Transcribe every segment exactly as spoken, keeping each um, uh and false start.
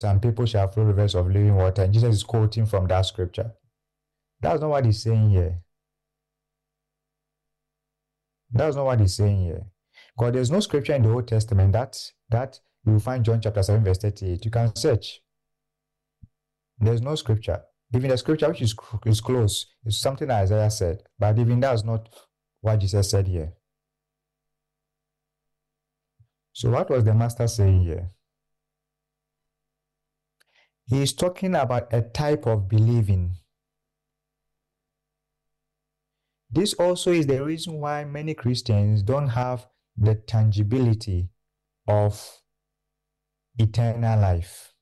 and people shall flow rivers of living water. And Jesus is quoting from that scripture. That's not what he's saying here. That's not what he's saying here. Because there's no scripture in the Old Testament that, that you will find John chapter seven, verse thirty-eight. You can search. There's no scripture. Even the scripture which is, is close is something that Isaiah said. But even that's not what Jesus said here. So what was the master saying here? He is talking about a type of believing. This also is the reason why many Christians don't have the tangibility of eternal life.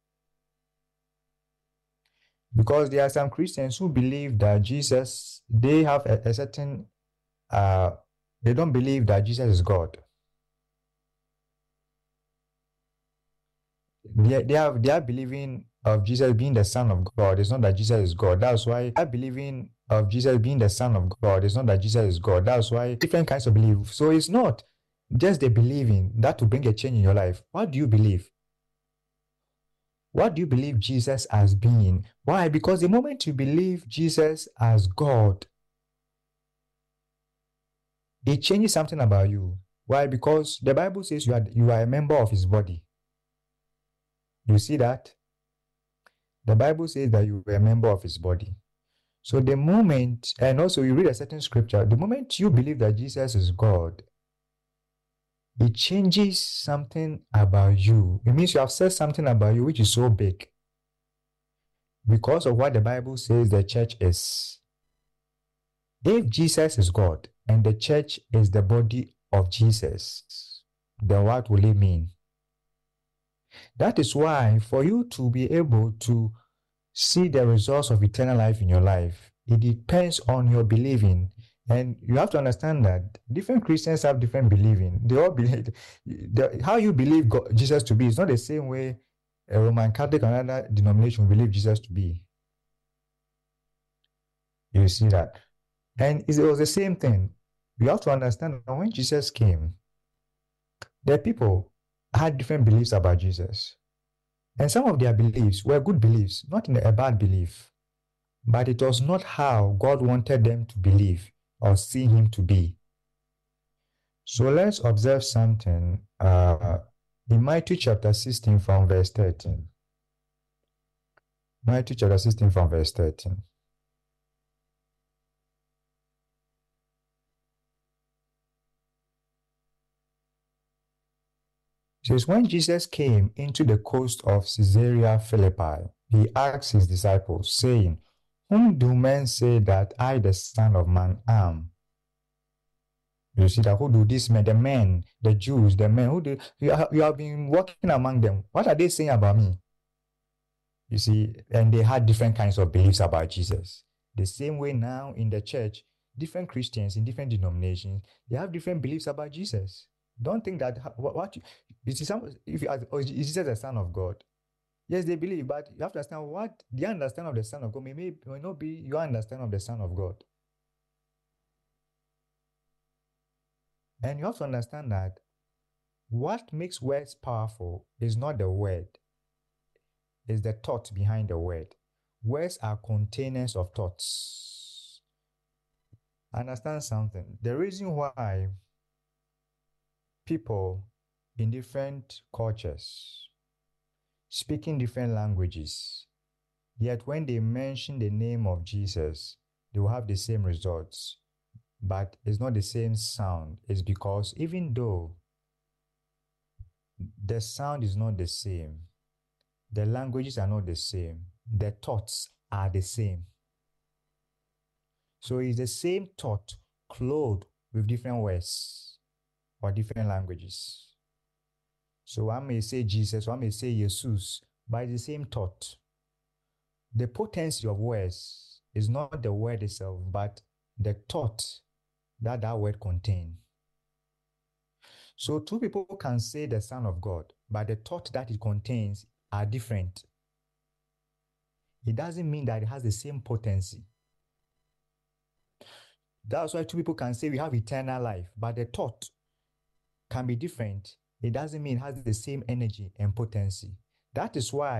Because there are some Christians who believe that Jesus, they have a, a certain, uh, they don't believe that Jesus is God. They, they, have, they are believing of Jesus being the Son of God. It's not that Jesus is God. That's why they are believing of Jesus being the Son of God. It's not that Jesus is God. That's why different kinds of belief. So it's not just the believing that will bring a change in your life. What do you believe? What do you believe Jesus as being? Why? Because the moment you believe Jesus as God, it changes something about you. Why? Because the Bible says you are, you are a member of his body. You see that? The Bible says that you are a member of his body. So the moment, and also you read a certain scripture, the moment you believe that Jesus is God, it changes something about you. It means you have said something about you which is so big. Because of what the Bible says the church is. If Jesus is God and the church is the body of Jesus, then what will it mean? That is why for you to be able to see the results of eternal life in your life, it depends on your believing. And you have to understand that different Christians have different believing. They all believe, the, how you believe God, Jesus to be is not the same way a Roman Catholic or another denomination will believe Jesus to be. You see that? And it was the same thing. You have to understand that when Jesus came, the people had different beliefs about Jesus. And some of their beliefs were good beliefs, not in a bad belief. But it was not how God wanted them to believe or see him to be. So let's observe something uh, in Matthew chapter sixteen from verse thirteen. Matthew chapter sixteen from verse thirteen. It says, when Jesus came into the coast of Caesarea Philippi, he asked his disciples, saying, whom do men say that I, the Son of Man, am? You see that who do these men, the men, the Jews, the men, who do you have, you have been walking among them. What are they saying about me? You see, and they had different kinds of beliefs about Jesus. The same way now in the church, different Christians in different denominations, they have different beliefs about Jesus. Don't think that what, what you, you see, some if you ask, oh, is Jesus the Son of God? Yes, they believe, but you have to understand what their understanding of the Son of God may, may, may not be your understanding of the Son of God. And you have to understand that what makes words powerful is not the word, it's the thought behind the word. Words are containers of thoughts. Understand something. The reason why people in different cultures speaking different languages, yet when they mention the name of Jesus, they will have the same results, but it's not the same sound. It's because even though the sound is not the same, the languages are not the same, the thoughts are the same. So it's the same thought clothed with different words or different languages. So one may say Jesus, one may say Jesus, but it's the same thought. The potency of words is not the word itself, but the thought that that word contains. So two people can say the Son of God, but the thought that it contains are different. It doesn't mean that it has the same potency. That's why two people can say we have eternal life, but the thought can be different. It doesn't mean it has the same energy and potency. That is why